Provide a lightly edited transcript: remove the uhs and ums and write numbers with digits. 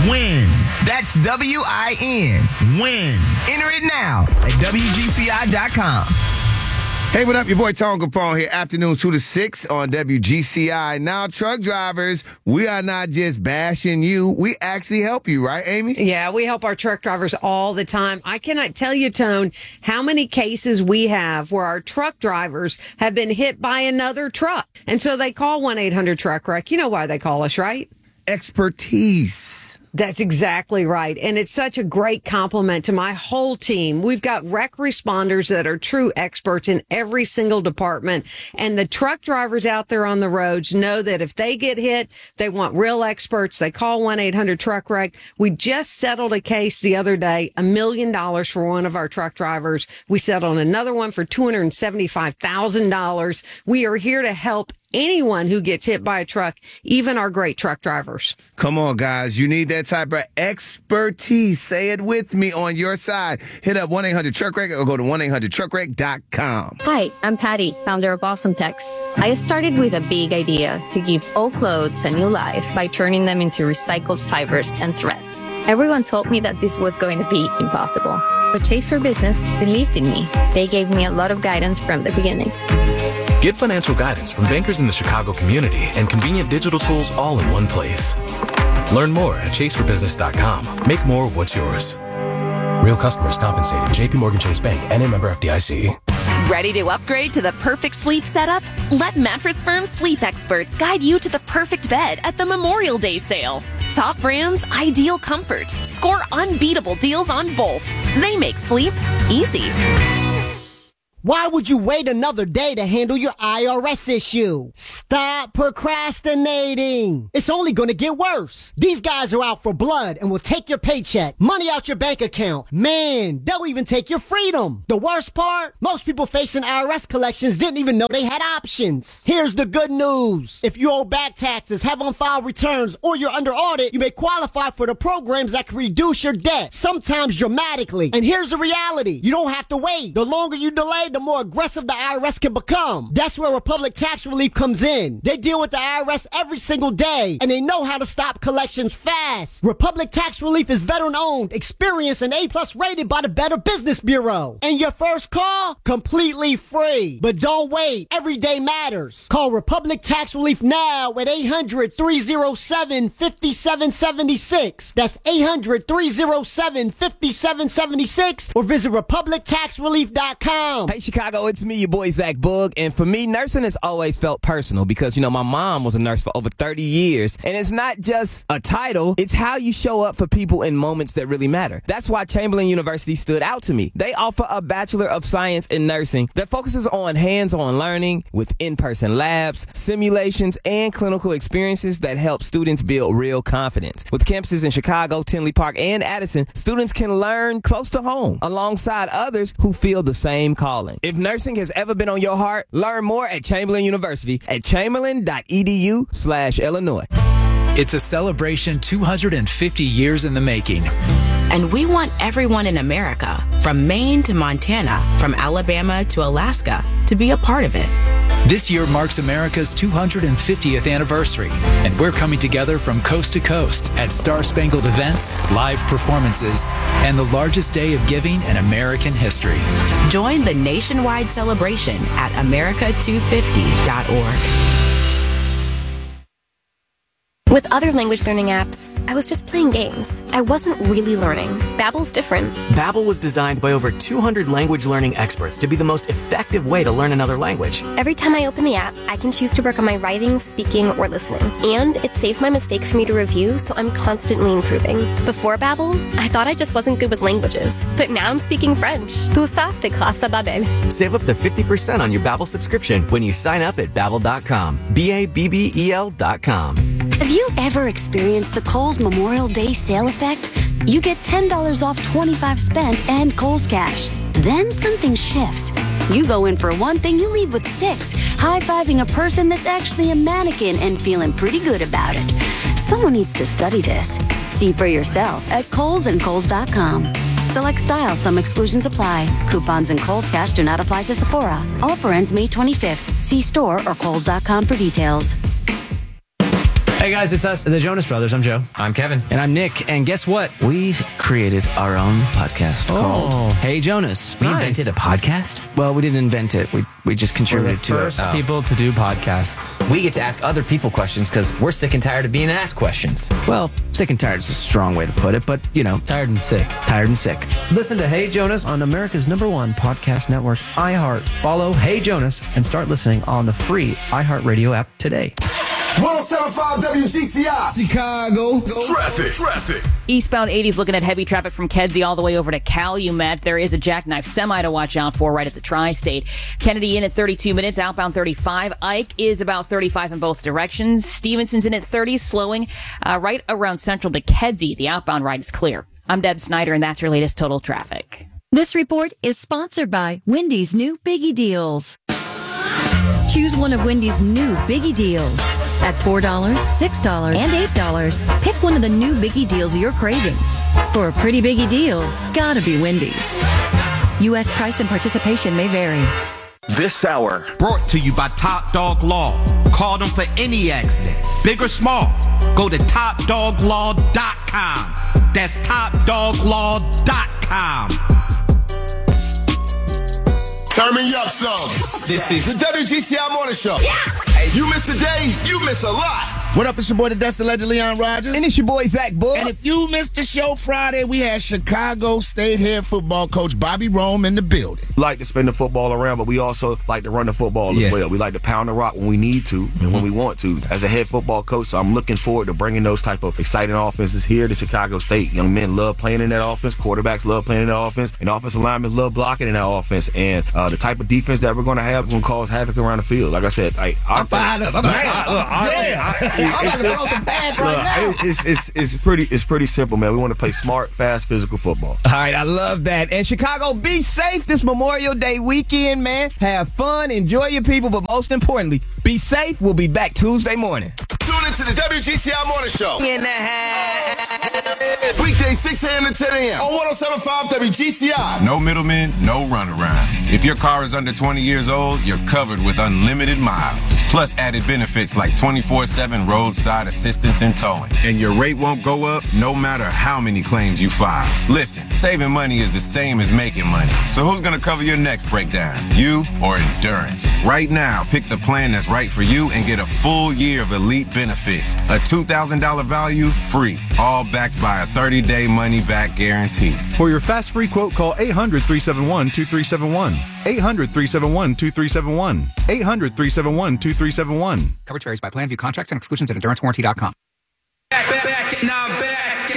WIN. That's WIN. WIN. Enter it now at WGCI.com. Hey, what up? Your boy Tone Capone here. Afternoon 2 to 6 on WGCI. Now, truck drivers, we are not just bashing you. We actually help you, right, Amy? Yeah, we help our truck drivers all the time. I cannot tell you, Tone, how many cases we have where our truck drivers have been hit by another truck. And so they call 1-800-TRUCK-WRECK. You know why they call us, right? Expertise. That's exactly right. And it's such a great compliment to my whole team. We've got wreck responders that are true experts in every single department. And the truck drivers out there on the roads know that if they get hit, they want real experts. They call 1-800-TRUCK-WRECK. We just settled a case the other day, $1 million for one of our truck drivers. We settled another one for $275,000. We are here to help anyone who gets hit by a truck, even our great truck drivers. Come on, guys. You need that type of expertise. Say it with me on your side. Hit up 1-800-TRUCK-WRECK or go to 1-800-TRUCKWRECK.com. Hi, I'm Patty, founder of Awesome Tex. I started with a big idea to give old clothes a new life by turning them into recycled fibers and threads. Everyone told me that this was going to be impossible. But Chase for Business believed in me. They gave me a lot of guidance from the beginning. Get financial guidance from bankers in the Chicago community and convenient digital tools all in one place. Learn more at chaseforbusiness.com. Make more of what's yours. Real customers compensated. JP Morgan Chase Bank, and a member FDIC. Ready to upgrade to the perfect sleep setup? Let Mattress Firm sleep experts guide you to the perfect bed at the Memorial Day sale. Top brands, ideal comfort. Score unbeatable deals on both. They make sleep easy. Why would you wait another day to handle your IRS issue? Stop procrastinating. It's only going to get worse. These guys are out for blood and will take your paycheck, money out your bank account. Man, they'll even take your freedom. The worst part? Most people facing IRS collections didn't even know they had options. Here's the good news. If you owe back taxes, have on-file returns, or you're under audit, you may qualify for the programs that can reduce your debt, sometimes dramatically. And here's the reality. You don't have to wait. The longer you delay, the more aggressive the IRS can become. That's where Republic Tax Relief comes in. They deal with the IRS every single day, and they know how to stop collections fast. Republic Tax Relief is veteran-owned, experienced, and A+ rated by the Better Business Bureau. And your first call? Completely free. But don't wait. Every day matters. Call Republic Tax Relief now at 800-307-5776. That's 800-307-5776, or visit republictaxrelief.com. Hey, Chicago, it's me, your boy, Zach Boog. And for me, nursing has always felt personal because, you know, my mom was a nurse for over 30 years. And it's not just a title. It's how you show up for people in moments that really matter. That's why Chamberlain University stood out to me. They offer a Bachelor of Science in Nursing that focuses on hands-on learning with in-person labs, simulations, and clinical experiences that help students build real confidence. With campuses in Chicago, Tinley Park, and Addison, students can learn close to home alongside others who feel the same calling. If nursing has ever been on your heart, learn more at Chamberlain University at chamberlain.edu/Illinois. It's a celebration 250 years in the making. And we want everyone in America, from Maine to Montana, from Alabama to Alaska, to be a part of it. This year marks America's 250th anniversary, and we're coming together from coast to coast at Star-Spangled events, live performances, and the largest day of giving in American history. Join the nationwide celebration at america250.org. With other language learning apps, I was just playing games. I wasn't really learning. Babbel's different. Babbel was designed by over 200 language learning experts to be the most effective way to learn another language. Every time I open the app, I can choose to work on my writing, speaking, or listening. And it saves my mistakes for me to review, so I'm constantly improving. Before Babbel, I thought I just wasn't good with languages. But now I'm speaking French. Tout ça, c'est grâce à Babbel. Save up to 50% on your Babbel subscription when you sign up at Babbel.com. Babbel.com. Have you ever experienced the Kohl's Memorial Day sale effect? You get $10 off 25 spent and Kohl's Cash. Then something shifts. You go in for one thing, you leave with 6, high-fiving a person that's actually a mannequin and feeling pretty good about it. Someone needs to study this. See for yourself at Kohl's and Kohl's.com. Select style, some exclusions apply. Coupons and Kohl's Cash do not apply to Sephora. Offer ends May 25th. See store or Kohl's.com for details. Hey guys, it's us, the Jonas Brothers. I'm Joe. I'm Kevin. And I'm Nick. And guess what? We created our own podcast called Hey Jonas. We invented a podcast? Well, we didn't invent it. We just contributed to it. We're the first people to do podcasts. We get to ask other people questions because we're sick and tired of being asked questions. Well, sick and tired is a strong way to put it, but, you know. Tired and sick. Tired and sick. Listen to Hey Jonas on America's #1 podcast network, iHeart. Follow Hey Jonas and start listening on the free iHeartRadio app today. 107.5 WGCI. Chicago. Traffic. Eastbound 80 is looking at heavy traffic from Kedzie all the way over to Calumet. There is a jackknife semi to watch out for right at the Tri-State. Kennedy in at 32 minutes, outbound 35. Ike is about 35 in both directions. Stevenson's in at 30, slowing right around Central to Kedzie. The outbound ride is clear. I'm Deb Snyder, and that's your latest total traffic. This report is sponsored by Wendy's new Biggie Deals. Choose one of Wendy's new Biggie Deals. At $4, $6, and $8, pick one of the new Biggie Deals you're craving. For a pretty Biggie deal, gotta be Wendy's. U.S. price and participation may vary. This hour brought to you by Top Dog Law. Call them for any accident, big or small. Go to TopDogLaw.com. That's TopDogLaw.com. Turn me up some. This is the WGCI Morning Show. Yeah. Hey, you miss a day, you miss a lot. What up, it's your boy, the Dustin Legend, Leon Rogers. And it's your boy, Zach Bull. And if you missed the show Friday, we had Chicago State head football coach Bobby Rome in the building. We like to spin the football around, but we also like to run the football as well. We like to pound the rock when we need to and when we want to. As a head football coach, so I'm looking forward to bringing those type of exciting offenses here to Chicago State. Young men love playing in that offense. Quarterbacks love playing in that offense. And offensive linemen love blocking in that offense. And the type of defense that we're going to have is going to cause havoc around the field. Like I said, I'm fired up. It's pretty simple, man. We want to play smart, fast, physical football. All right, I love that. And Chicago, be safe this Memorial Day weekend, man. Have fun, enjoy your people, but most importantly, be safe. We'll be back Tuesday morning. Tune into the WGCI Morning Show. In the house. Weekdays 6 a.m. to 10 a.m. on 107.5 WGCI. No middlemen, no runaround. If your car is under 20 years old, you're covered with unlimited miles. Plus added benefits like 24/7 roadside assistance and towing. And your rate won't go up no matter how many claims you file. Listen, saving money is the same as making money. So who's going to cover your next breakdown? You or Endurance? Right now, pick the plan that's right for you and get a full year of elite benefits. A $2,000 value, free. All backed by a 30-day money-back guarantee. For your fast free quote, call 800-371-2371. 800-371-2371. 800-371-2371. Coverage varies by plan, view contracts and exclusions at EnduranceWarranty.com. Back at 9.